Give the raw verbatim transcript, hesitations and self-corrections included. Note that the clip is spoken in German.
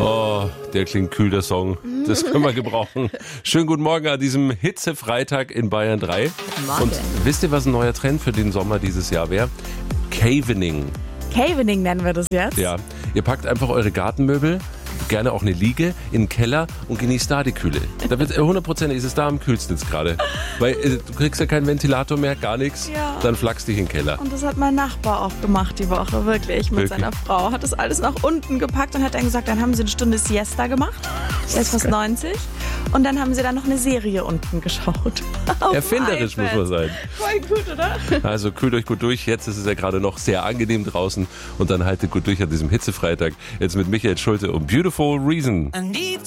Oh, der klingt kühl, der Song. Das können wir gebrauchen. Schönen guten Morgen an diesem Hitzefreitag in Bayern drei. Morgen. Und wisst ihr, was ein neuer Trend für den Sommer dieses Jahr wäre? Cavening. Cavening nennen wir das jetzt. Ja, ihr packt einfach eure Gartenmöbel, gerne auch eine Liege, in den Keller und genießt da die Kühle. Da wird hundertprozentig ist es da am kühlsten jetzt gerade. Weil äh, du kriegst ja keinen Ventilator mehr, gar nichts. Ja. Dann flackst dich in den Keller. Und das hat mein Nachbar auch gemacht die Woche, wirklich, mit Wirklich? seiner Frau. Hat das alles nach unten gepackt und hat dann gesagt, dann haben sie eine Stunde Siesta gemacht. Er ist fast neunzig. Und dann haben sie dann noch eine Serie unten geschaut. Auf Erfinderisch dem muss man sein. Voll gut, oder? Also kühlt euch gut durch. Jetzt ist es ja gerade noch sehr angenehm draußen. Und dann haltet gut durch an diesem Hitzefreitag. Jetzt mit Michael Schulte und Beautiful Reason.